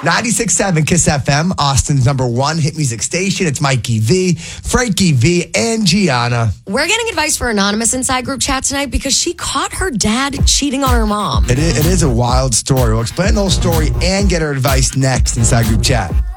96.7 Kiss FM, Austin's number one hit music station. It's Mikey V, Frankie V, and Gianna. We're getting advice for Anonymous inside group chat tonight because she caught her dad cheating on her mom. It is a wild story. We'll explain the whole story and get her advice next inside group chat.